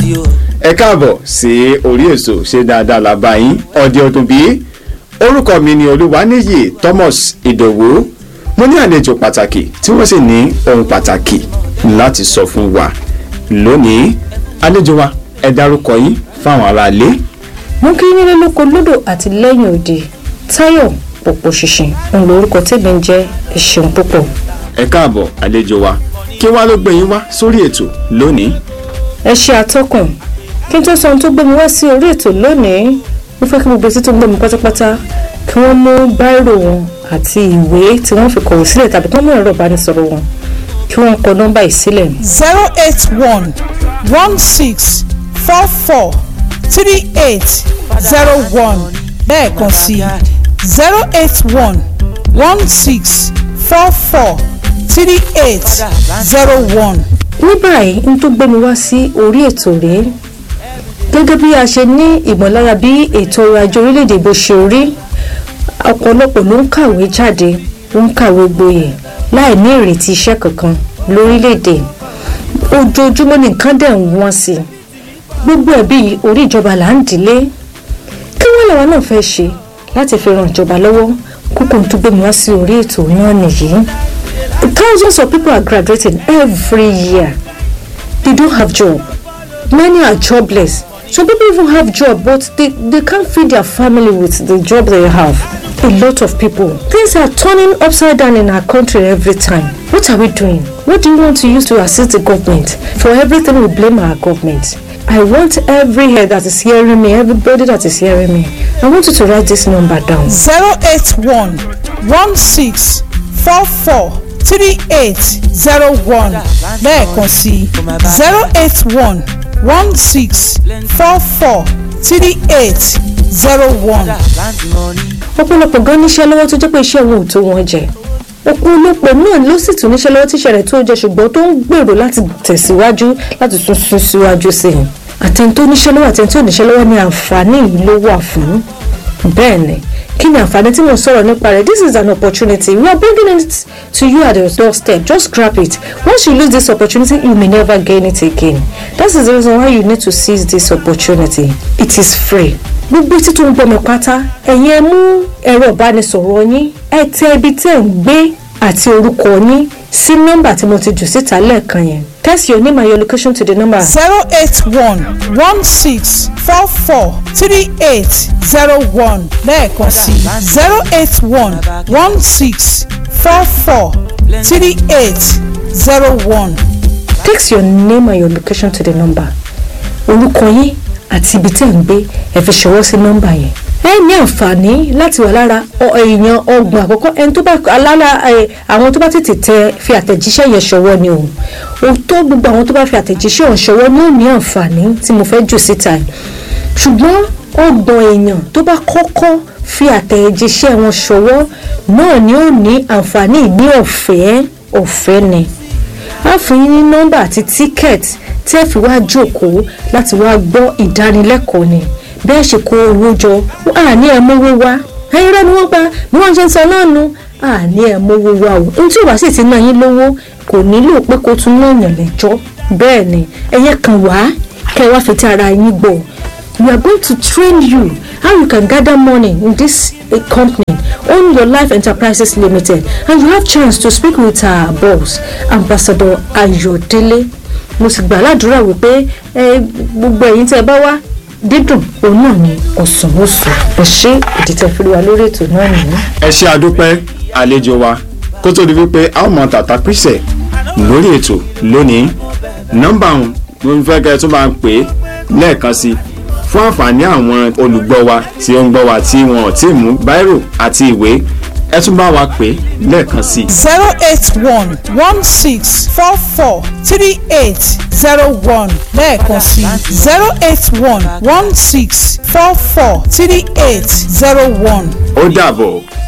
ẹ káàbọ̀ sí orí èso ṣe dáadáa làbá yín ọdẹ ọdún bíi orúkọ mi ni Olúwaníyì Thomas Ìdòwú mo ní àlejò pàtàkì tí wọ́n sì ní ohun pàtàkì láti sọ fún wa lónìí. Àlejò wa ẹ dárúkọ yín fáwọn aráalé. mo kí nílé lóko lódò àti lẹ́yìn òde Táyọ̀ Pòpò Ṣìnṣìn òun lórúkọ tèmi ń jẹ́. ẹ ṣeun púpọ̀. ẹ káàbọ̀ àlejò wa kí wá ló gbé yín wá sórí ètò lónìí. ẹ ṣe àtọkùn kí n tó sọ ohun tó gbé mi wá sí orí ètò lónìí mo fẹ́ kí gbogbo etí tó ń gbé mi pátápátá kí wọ́n mú báírò wọn àti ìwé tí wọ́n fi kọ̀wé sílẹ̀ tàbí kí wọ́n mú ẹ̀rọ ìbánisọ̀rọ̀ wọn kí wọ́n kọ nọ́mbà yìí sílẹ̀. 08116443801 lẹ́ẹ̀kan sí 08116443801. ní báyìí n tó gbé mi wá sí orí ètò rèé gẹ́gẹ́ bí a ṣe ní ìmọ̀lára bí ètò ọrọ̀ ajé orílẹ̀-èdè bó ṣe rí ọ̀pọ̀lọpọ̀ ló ń kàwé jáde ló ń kàwé gboyè láì ní ìrètí iṣẹ́ kankan lórílẹ̀-èdè ojoojúmọ́ ní nǹkan dẹ̀ ń wọ́n sí gbogbo ẹ̀bí orí ìjọba là ń dìlé kí wọ́n làwọn náà fẹ́ ṣe láti fi ran ìjọba lọ́wọ́ kókó tó gbé mi wá sí orí ètò náà nìyí. Thousands of people are graduating every year. They don't have job. Many are jobless. Some people even have job, but they can't feed their family with the job they have. A lot of people. Things are turning upside down in our country every time. What are we doing? What do you want to use to assist the government? For everything we blame our government. I want every head that is hearing me, everybody that is hearing me, I want you to write this number down. 08116443801 lẹ́ẹ̀kan sí 08116443801. ọ̀pọ̀lọpọ̀ gan níṣẹ́ lọ́wọ́ tó jẹ́ pé iṣẹ́ wọn ò tó wọn jẹ ọ̀pọ̀lọpọ̀ náà ló sì tún níṣẹ́ lọ́wọ́ tíṣẹ́ rẹ̀ tó jẹ ṣùgbọ́n tó ń gbèrò láti tẹ̀síwájú láti tún sún síwájú sí i àtẹni tó níṣẹ́ lọ́wọ́ àtẹni tó níṣẹ́ lọ́wọ́ ní àǹfààní yìí ló wà fún. bẹ́ẹ̀ ni kí ni àǹfààní tí mo sọ̀rọ̀ nípa rẹ̀? This is an opportunity. We are bringing it to you at your doorstep. Just grab it. Once you lose this opportunity, you may never gain it again. That is the reason why you need to seize this opportunity. It is free. Gbogbo tí tó ń gbọ́ mi pátá ẹ̀yin ẹ mú ẹ̀rọ ìbánisọ̀rọ̀ yín ẹ tẹ ibi tẹ́ ń gbé àti orúkọ yín sí nọ́mbà tí mo ti jù síta lẹ́ẹ̀kan yẹn. Text your name and your location to the number 08116443801 lẹ́ẹ̀kan sí 08116443801. Text your name and your location to the number. Orúkọ yín àti ibi tí ẹ̀ ń gbé ẹ fi ṣọwọ́ sí nọ́mbà yẹn. ẹ ní àǹfààní láti wà lára èèyàn ọgbọ̀n àkọ́kọ́ ẹni tó bá àwọn tó bá tètè fi àtẹ̀jíṣẹ́ yẹn ṣọwọ́ ni o tó gbogbo àwọn tó bá fi àtẹ̀jíṣẹ́ ọ̀hún ṣọwọ́ ní ò ní àǹfààní tí mo fẹ́ jù síta ṣùgbọ́n ọgbọ̀n èèyàn tó bá kọ́kọ́ fi àtẹ̀jíṣẹ́ wọn ṣọwọ́ náà ni ó ní àǹfààní ní ọ̀fẹ́ ni a fún yín ní nọ́mbà àti tíkẹ́ẹ̀tì tí ẹ fi wá jókòó láti wá gbọ́ ìdánilẹ́kọ̀ọ́ ni bẹ́ẹ̀ ṣe kó owó jọ àní ẹ̀ mówó wá ẹ̀yìn rẹ̀ ni wọ́n pa bí wọ́n ṣe ń sọ náà nu àní ẹ̀ mówó wá o ohun tí ò bá sì ti ná yín lówó kò nílò pé kó tún náà yàn lẹ́jọ́ bẹ́ẹ̀ ni ẹ̀yẹ kan wá kẹ́ ẹ wá fi ti ara yín gbọ́. We are going to train you how you can gather money in this company, Own Your Life Enterprises Limited, and you have chance to speak with our boss, Ambassador Ayodele. Mo sì gbà ládùúrà wípé gbogbo ẹ̀yin tẹ́ bá wá dídùn òun náà ni ọ̀sán-ọ̀sán ẹ ṣe ìdìtẹ̀ fún wa lórí ètò náà nìyí. ẹ ṣe àdúpẹ́ àlejò wa kó tó di wípé a ó mọ tàtà písẹ̀ lórí ètò lónìí. nọ́mbà ọ̀hún ló ń fẹ́ kẹ́ ẹ tún máa ń pè é lẹ́ẹ̀kan sí fún àǹfààní àwọn olùgbọ́ wa tí ó ń gbọ́ wa tí wọn ò tí ì mú báírò àti ìwé ẹ tún bá wa pè lẹ́ẹ̀kan sí. 08116443801 lẹ́ẹ̀kan sí 08116443801. ó dàbọ̀.